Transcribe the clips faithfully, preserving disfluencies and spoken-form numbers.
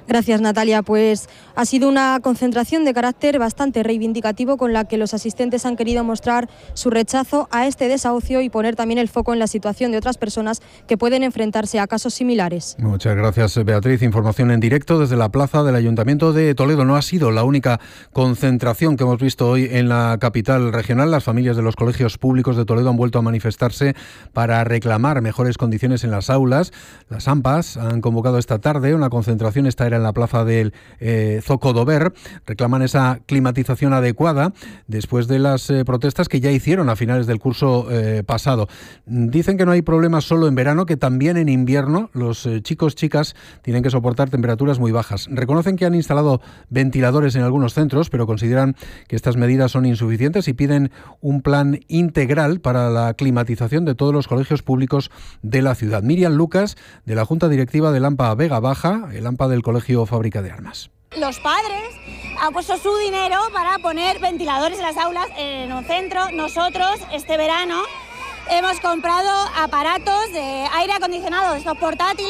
Gracias, Natalia. Pues ha sido una concentración de carácter bastante reivindicativo con la que los asistentes han querido mostrar su rechazo a este desahucio y poner también el foco en la situación de otras personas que pueden enfrentarse a casos similares. Muchas gracias, Beatriz. Información en directo desde la plaza del Ayuntamiento de Toledo. No ha sido la única concentración que hemos visto hoy en la capital regional. Las familias de los colegios públicos de Toledo han vuelto a manifestarse para reclamar mejores condiciones en las aulas. Las AMPAs han convocado esta tarde una concentración. Esta era en la plaza del eh, Zocodover. Reclaman esa climatización adecuada después de las eh, protestas que ya hicieron a finales del curso eh, pasado. Dicen que no hay problemas solo en verano, que también en invierno los eh, chicos, chicas tienen que soportar temperaturas muy bajas. Reconocen que han instalado ventiladores en algunos centros, pero consideran que estas medidas son insuficientes y piden un plan integral para la climatización de todos los colegios públicos de la ciudad. Miriam Lucas, de la Junta Directiva del AMPA Vega Baja, el AMPA del Colegio Fábrica de Armas. Los padres han puesto su dinero para poner ventiladores en las aulas en un centro. Nosotros este verano hemos comprado aparatos de aire acondicionado, estos portátiles,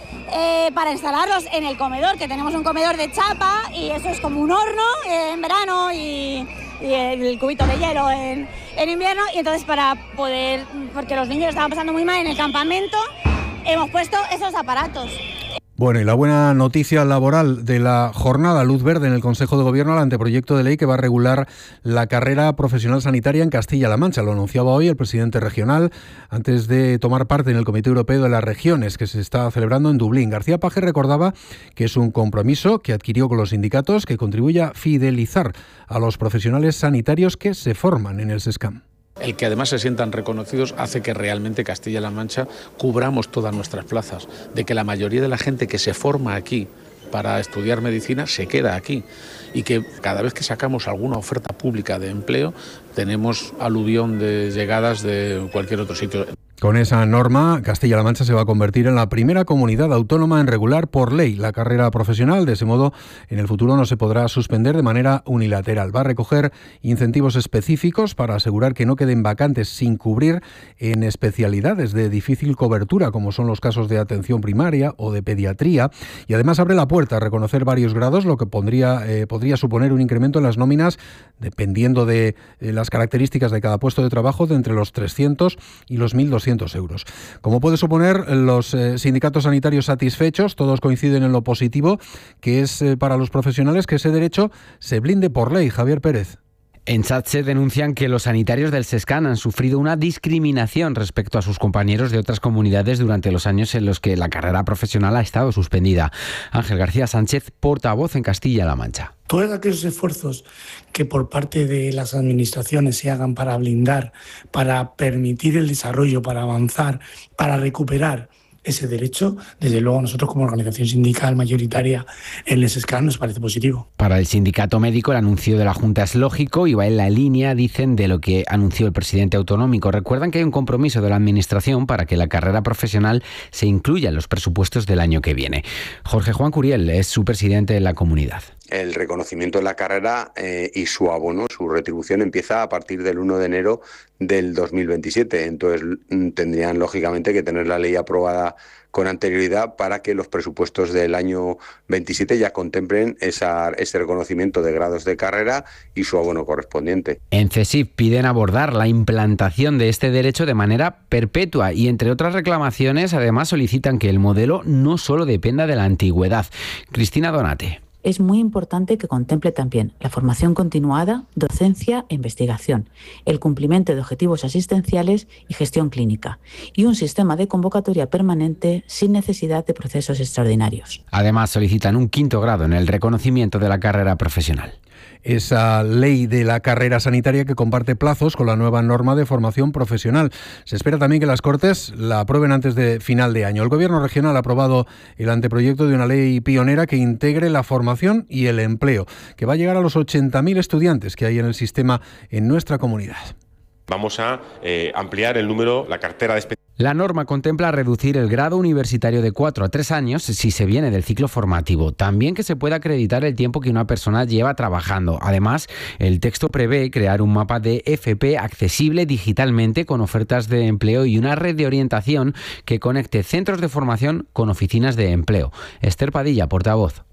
eh, para instalarlos en el comedor, que tenemos un comedor de chapa y eso es como un horno eh, en verano y, y el cubito de hielo en, en invierno. Y entonces para poder, porque los niños estaban pasando muy mal en el campamento, hemos puesto esos aparatos. Bueno, y la buena noticia laboral de la jornada, luz verde en el Consejo de Gobierno al anteproyecto de ley que va a regular la carrera profesional sanitaria en Castilla-La Mancha. Lo anunciaba hoy el presidente regional antes de tomar parte en el Comité Europeo de las Regiones que se está celebrando en Dublín. García Paje recordaba que es un compromiso que adquirió con los sindicatos que contribuye a fidelizar a los profesionales sanitarios que se forman en el SESCAM. El que además se sientan reconocidos hace que realmente Castilla-La Mancha cubramos todas nuestras plazas, de que la mayoría de la gente que se forma aquí para estudiar medicina se queda aquí y que cada vez que sacamos alguna oferta pública de empleo tenemos aluvión de llegadas de cualquier otro sitio. Con esa norma, Castilla-La Mancha se va a convertir en la primera comunidad autónoma en regular por ley la carrera profesional. De ese modo, en el futuro no se podrá suspender de manera unilateral. Va a recoger incentivos específicos para asegurar que no queden vacantes sin cubrir en especialidades de difícil cobertura, como son los casos de atención primaria o de pediatría. Y además abre la puerta a reconocer varios grados, lo que pondría, eh, podría suponer un incremento en las nóminas, dependiendo de eh, las características de cada puesto de trabajo, de entre los trescientos y los mil doscientos euros. Como puede suponer, los eh, sindicatos sanitarios satisfechos, todos coinciden en lo positivo, que es eh, para los profesionales que ese derecho se blinde por ley. Javier Pérez. En SATSE denuncian que los sanitarios del SESCAN han sufrido una discriminación respecto a sus compañeros de otras comunidades durante los años en los que la carrera profesional ha estado suspendida. Ángel García Sánchez, portavoz en Castilla-La Mancha. Todos aquellos esfuerzos que por parte de las administraciones se hagan para blindar, para permitir el desarrollo, para avanzar, para recuperar ese derecho, desde luego a nosotros como organización sindical mayoritaria en el SESCAN nos parece positivo. Para el sindicato médico el anuncio de la Junta es lógico y va en la línea, dicen, de lo que anunció el presidente autonómico. Recuerdan que hay un compromiso de la Administración para que la carrera profesional se incluya en los presupuestos del año que viene. Jorge Juan Curiel es su presidente de la comunidad. El reconocimiento de la carrera eh, y su abono, su retribución, empieza a partir del uno de enero del dos mil veintisiete. Entonces tendrían lógicamente que tener la ley aprobada con anterioridad para que los presupuestos del año veintisiete ya contemplen esa, ese reconocimiento de grados de carrera y su abono correspondiente. En CESIF piden abordar la implantación de este derecho de manera perpetua y, entre otras reclamaciones, además solicitan que el modelo no solo dependa de la antigüedad. Cristina Donate. Es muy importante que contemple también la formación continuada, docencia e investigación, el cumplimiento de objetivos asistenciales y gestión clínica, y un sistema de convocatoria permanente sin necesidad de procesos extraordinarios. Además, solicitan un quinto grado en el reconocimiento de la carrera profesional. Esa ley de la carrera sanitaria que comparte plazos con la nueva norma de formación profesional. Se espera también que las Cortes la aprueben antes de final de año. El Gobierno regional ha aprobado el anteproyecto de una ley pionera que integre la formación y el empleo, que va a llegar a los ochenta mil estudiantes que hay en el sistema en nuestra comunidad. Vamos a eh, ampliar el número, la cartera de especialistas. La norma contempla reducir el grado universitario de cuatro a tres años si se viene del ciclo formativo. También que se pueda acreditar el tiempo que una persona lleva trabajando. Además, el texto prevé crear un mapa de F P accesible digitalmente con ofertas de empleo y una red de orientación que conecte centros de formación con oficinas de empleo. Esther Padilla, portavoz.